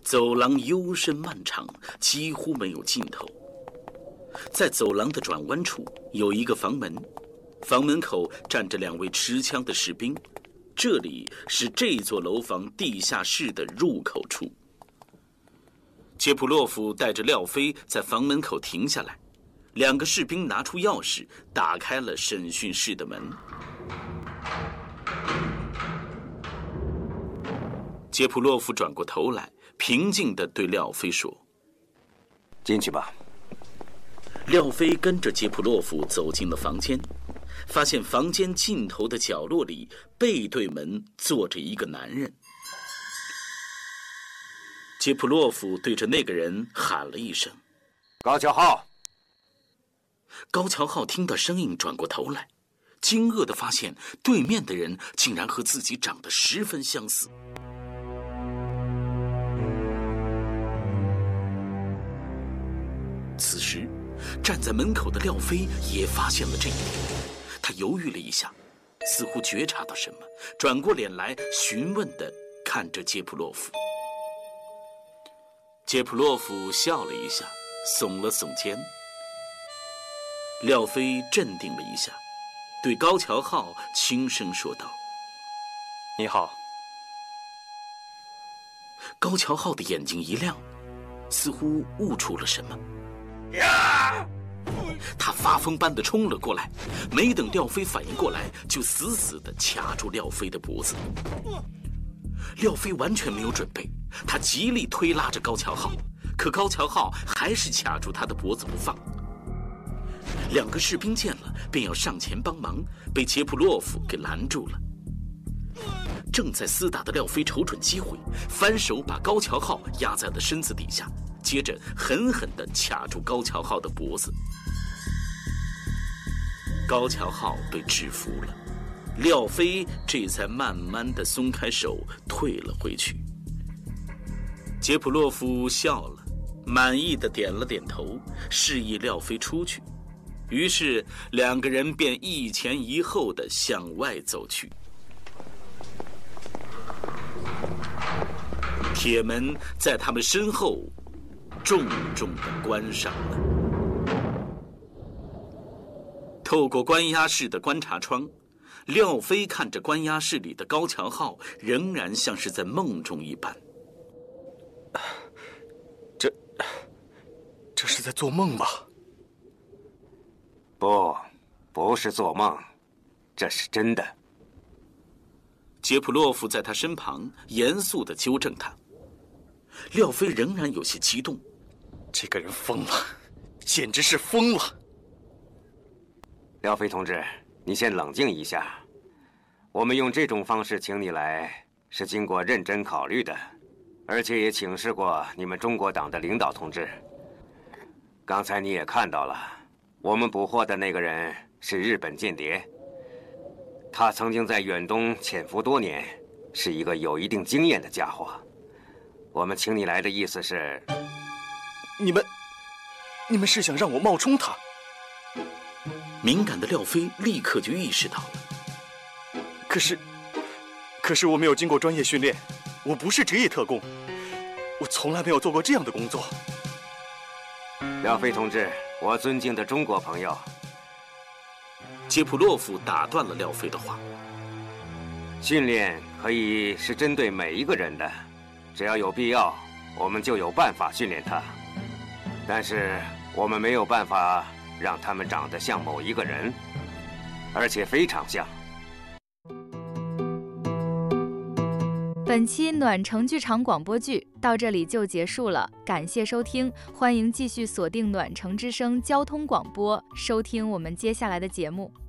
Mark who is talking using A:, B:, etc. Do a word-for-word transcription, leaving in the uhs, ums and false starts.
A: 走廊幽深漫长，几乎没有尽头。在走廊的转弯处有一个房门，房门口站着两位持枪的士兵，这里是这座楼房地下室的入口处。杰普洛夫带着廖飞在房门口停下来，两个士兵拿出钥匙打开了审讯室的门。杰普洛夫转过头来，平静地对廖飞说：“
B: 进去吧。”
A: 廖飞跟着杰普洛夫走进了房间，发现房间尽头的角落里背对门坐着一个男人。杰普洛夫对着那个人喊了一声：“
B: 高桥浩。”
A: 高桥浩听到声音转过头来，惊愕地发现对面的人竟然和自己长得十分相似。此时站在门口的廖飞也发现了这一点，他犹豫了一下，似乎觉察到什么，转过脸来询问地看着杰普洛夫。杰普洛夫笑了一下，耸了耸肩。廖飞镇定了一下，对高桥浩轻声说道：“
C: 你好。”
A: 高桥浩的眼睛一亮，似乎悟出了什么。他发疯般地冲了过来，没等廖飞反应过来，就死死地卡住廖飞的脖子。廖飞完全没有准备，他极力推拉着高桥浩，可高桥浩还是卡住他的脖子不放。两个士兵见了，便要上前帮忙，被杰普洛夫给拦住了。正在厮打的廖飞瞅准机会，翻手把高桥浩压在了身子底下，接着狠狠地卡住高桥浩的脖子。高桥浩被制服了，廖飞这才慢慢地松开手，退了回去。杰普洛夫笑了，满意地点了点头，示意廖飞出去。于是两个人便一前一后地向外走去。铁门在他们身后重重地关上了。透过关押室的观察窗，廖飞看着关押室里的高桥浩，仍然像是在梦中一般。
C: 这这是在做梦吧？
B: 不，不是做梦，这是真的。
A: 杰普洛夫在他身旁严肃地纠正他。廖飞仍然有些激动，
C: 这个人疯了，简直是疯了。
B: 廖飞同志，你先冷静一下。我们用这种方式请你来，是经过认真考虑的，而且也请示过你们中国党的领导同志。刚才你也看到了，我们捕获的那个人是日本间谍，他曾经在远东潜伏多年，是一个有一定经验的家伙。我们请你来的意思是，
C: 你们，你们是想让我冒充他？
A: 敏感的廖飞立刻就意识到了。
C: 可是，可是我没有经过专业训练，我不是职业特工，我从来没有做过这样的工作。
B: 廖飞同志，我尊敬的中国朋友。
A: 杰普洛夫打断了廖飞的话。
B: 训练可以是针对每一个人的，只要有必要，我们就有办法训练他。但是我们没有办法让他们长得像某一个人，而且非常像。
D: 本期暖城剧场广播剧到这里就结束了，感谢收听，欢迎继续锁定暖城之声交通广播，收听我们接下来的节目。